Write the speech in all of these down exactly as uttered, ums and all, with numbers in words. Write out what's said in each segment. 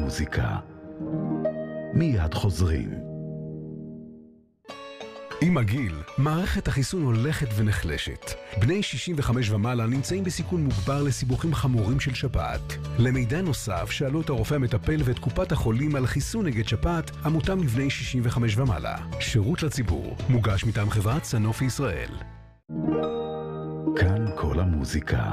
המוזיקה. מיד חוזרים. עם הגיל, מערכת החיסון הולכת ונחלשת. בני שישים וחמש ומעלה נמצאים בסיכון מוגבר לסיבוכים חמורים של שפעת. למידע נוסף, שאלו את הרופא המטפל ואת קופת החולים על חיסון נגד שפעת המותאם לבני שישים וחמש ומעלה. שירות לציבור, מוגש מטעם חברת סנופי ישראל. כאן כל המוזיקה.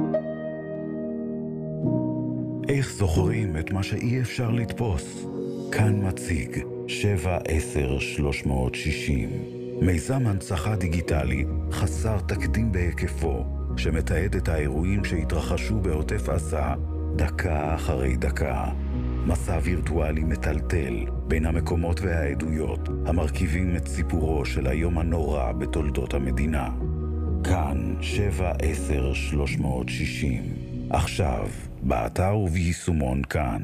איך זוכרים את מה שאי אפשר לתפוס? כאן מציג שבע עשר שלוש מאות שישים, מיזם הנצחה דיגיטלי חסר תקדים בהיקפו, שמתעד את האירועים שהתרחשו בעוטף עזה דקה אחרי דקה. מסע וירטואלי מטלטל בין המקומות והעדויות המרכיבים את סיפורו של היום הנורא בתולדות המדינה. כאן שבע עשר שלוש מאות שישים, עכשיו באתר וביישומון כאן.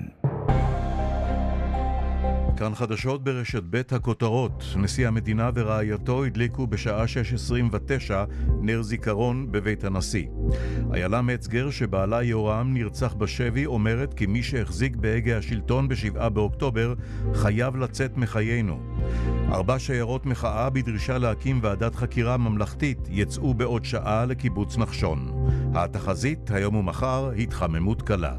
כאן חדשות ברשת ב' הכותרות. נשיא המדינה ורעייתו הדליקו בשעה שש עשרים ותשע נר זיכרון בבית הנשיא. איילה מצגר שבעלה יורם נרצח בשבי אומרת כי מי שהחזיק בהגה השלטון בשבעה באוקטובר חייב לצאת מחיינו. ארבע שיירות מחאה בדרישה להקים ועדת חקירה ממלכתית יצאו בעוד שעה לקיבוץ נחשון. התחזית היום ומחר התחממות קלה.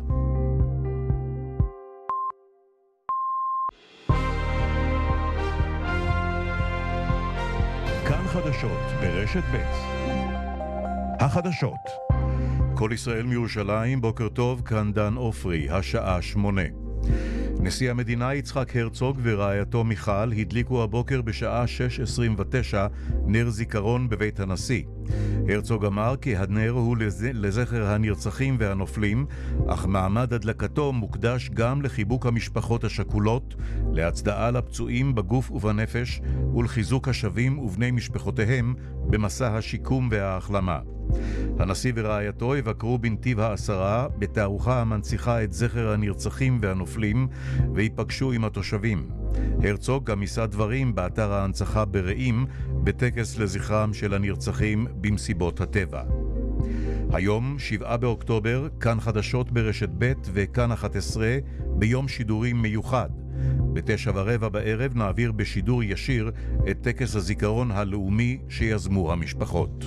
כאן חדשות ברשת ב'. החדשות. כל ישראל מירושלים, בוקר טוב, כאן דן אופרי, השעה שמונה. נשיא המדינה יצחק הרצוג ורעייתו מיכל הדליקו הבוקר בשעה שש עשרים ותשע נר זיכרון בבית הנשיא. הרצוג אמר כי הנר הוא לזכר הנרצחים והנופלים, אך מעמד הדלקתו מוקדש גם לחיבוק המשפחות השכולות, להצדעה לפצועים בגוף ובנפש ולחיזוק השבים ובני משפחותיהם במסע השיקום וההחלמה. הנשיא ורעייתו יבקרו בנתיב העשרה בתערוכה המנציחה את זכר הנרצחים והנופלים ויפגשו עם התושבים. הרצוג גם יישא דברים באתר ההנצחה ברעים בטקס לזכרם של הנרצחים במסיבות הטבע. היום, שבעה באוקטובר, כאן חדשות ברשת ב' וכאן אחת עשרה ביום שידורים מיוחד. בתשע ורבע בערב נעביר בשידור ישיר את טקס הזיכרון הלאומי שיזמו המשפחות.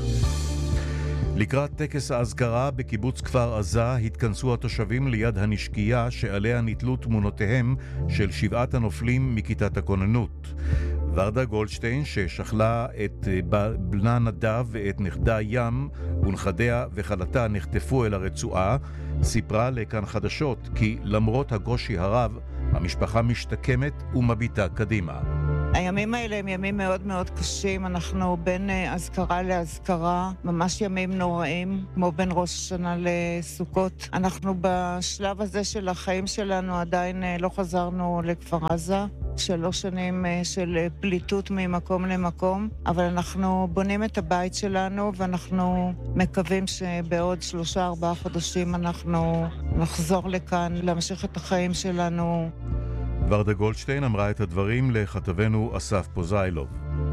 לקראת טקס האזכרה בקיבוץ כפר עזה התכנסו התושבים ליד הנשקייה שעליה ניתלו תמונותיהם של שבעת הנופלים מכיתת הכוננות. ורדה גולדשטיין ששכלה את בנה נדב ואת נכדה ים ונכדיה וחלתה נחטפו אל הרצועה, סיפרה לכאן חדשות כי למרות הקושי הרב המשפחה משתקמת ומביטה קדימה. הימים האלה הם ימים מאוד מאוד קשים, אנחנו בין אזכרה לאזכרה, ממש ימים נוראים, כמו בין ראש השנה לסוכות. אנחנו בשלב הזה של החיים שלנו עדיין לא חזרנו לכפר עזה, שלוש שנים של פליטות ממקום למקום, אבל אנחנו בונים את הבית שלנו ואנחנו מקווים שבעוד שלושה ארבעה חודשים אנחנו נחזור לכאן, להמשיך את החיים שלנו. ורדה גולדשטיין אמרה את הדברים לכתבנו אסף פוזיילוב.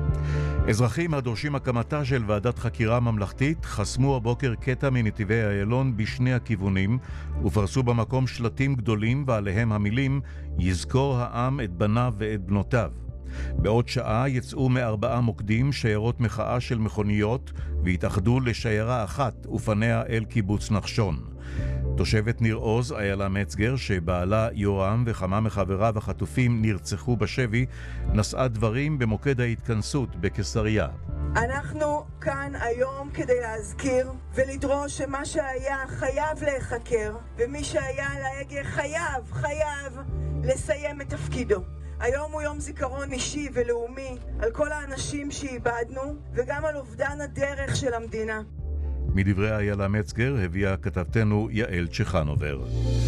אזרחים הדורשים הקמתה של ועדת חקירה ממלכתית חסמו הבוקר קטע מנתיבי איילון בשני הכיוונים ופרסו במקום שלטים גדולים ועליהם המילים יזכור העם את בניו ואת בנותיו. בעוד שעה יצאו מארבעה מוקדים שיירות מחאה של מכוניות והתאחדו לשיירה אחת ופניה אל קיבוץ נחשון. תושבת ניר עוז, איילה מצגר, שבעלה יורם וכמה מחבריו החטופים נרצחו בשבי, נשאה דברים במוקד ההתכנסות בקיסריה. אנחנו כאן היום כדי להזכיר ולדרוש שמה שהיה חייב להיחקר, ומי שהיה על ההגה חייב, חייב לסיים את תפקידו. היום הוא יום זיכרון אישי ולאומי על כל האנשים שאיבדנו וגם על אובדן הדרך של המדינה. מדברי איילה מצגר הביאה כתבתנו יעל צ'חנובר.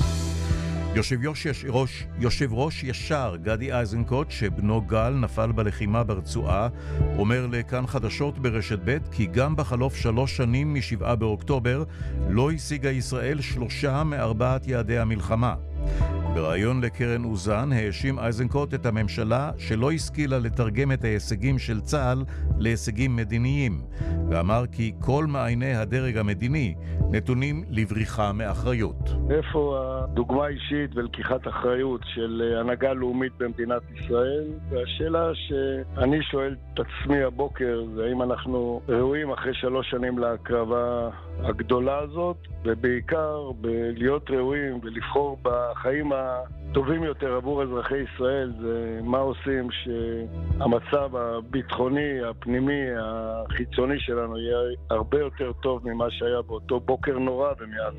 יושב ראש, יושב ראש ישר גדי איזנקוט שבנו גל נפל בלחימה ברצועה אומר לכאן חדשות ברשת ב' כי גם בחלוף שלוש שנים משבעה באוקטובר לא השיגה ישראל שלושה מארבעת יעדי המלחמה. בריאיון לקרן אוזן האשים איזנקוט את הממשלה שלא השכילה לתרגם את ההישגים של צה"ל להישגים מדיניים, ואמר כי כל מעייני הדרג המדיני נתונים לבריחה מאחריות. איפה הדוגמה אישית ולקיחת אחריות של הנהגה לאומית במדינת ישראל? והשאלה שאני שואל את עצמי הבוקר זה האם אנחנו ראויים אחרי שלוש שנים להקרבה הגדולה הזאת, ובעיקר בלהיות ראויים ולבחור בחיים הטובים יותר עבור אזרחי ישראל, זה מה עושים שהמצב הביטחוני, הפנימי, החיצוני שלנו יהיה הרבה יותר טוב ממה שהיה באותו בוקר נורא ומאז.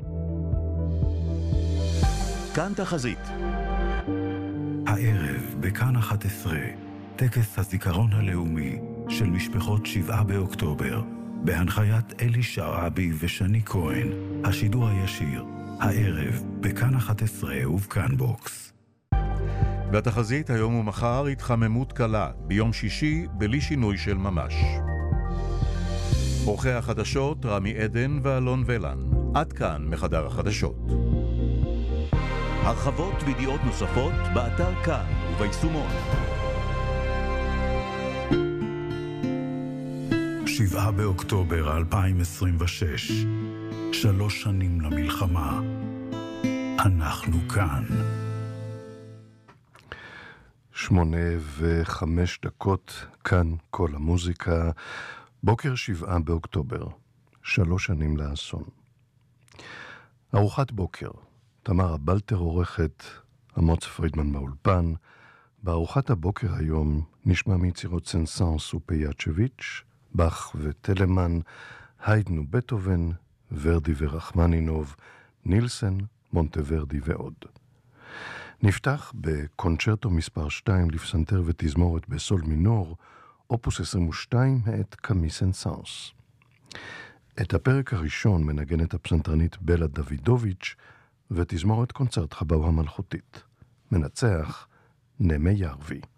כאן תחזית. הערב בכאן אחת עשרה, טקס הזיכרון הלאומי של משפחות שבעה באוקטובר, בהנחיית אלי שרעבי ושני כהן, השידור הישיר, הערב בכאן אחת עשרה ובכאן בוקס. והתחזית היום ומחר התחממות קלה, ביום שישי בלי שינוי של ממש. עורכי החדשות רמי עדן ואלון ולן. עד כאן מחדר החדשות. הרחבות וידיעות נוספות באתר כאן וביישומון. שבעה באוקטובר אלפיים עשרים ושש, שלוש שנים למלחמה. אנחנו כאן. שמונה וחמש דקות, כאן כל המוזיקה. בוקר שבעה באוקטובר, שלוש שנים לאסון. ארוחת בוקר, תמרה בלטר עורכת, אמוץ פרידמן באולפן. בארוחת הבוקר היום נשמע מיצירות סנסנס ופייאצ'ביץ', באך וטלמן, היידן ובטהובן, ורדי ורחמנינוב, נילסן, מונטוורדי ועוד. נפתח בקונצ'רטו מספר שתיים לפסנתר ותזמורת בסול מינור, אופוס עשרים ושתיים מאת קאמי סנסנס. את הפרק הראשון מנגנת הפסנתרנית בלה דוידוביץ' ותזמורת קונצרט חב"ו המלכותית. מנצח נמי ירבי.